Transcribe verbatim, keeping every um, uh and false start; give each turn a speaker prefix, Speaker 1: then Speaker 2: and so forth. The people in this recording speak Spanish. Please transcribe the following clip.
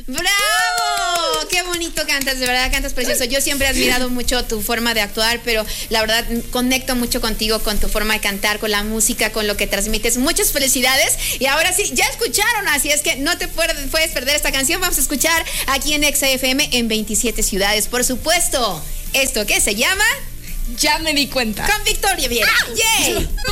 Speaker 1: ¡Bravo! ¡Qué bonito cantas! De verdad cantas precioso. Yo siempre he admirado mucho tu forma de actuar, pero la verdad conecto mucho contigo, con tu forma de cantar, con la música, con lo que transmites. Muchas felicidades. Y ahora sí, ya escucharon, así es que no te puedes perder esta canción. Vamos a escuchar aquí en Exa F M en veintisiete ciudades, por supuesto. Esto que se llama
Speaker 2: Ya me di cuenta.
Speaker 1: Con Victoria Viera. ¡Yay!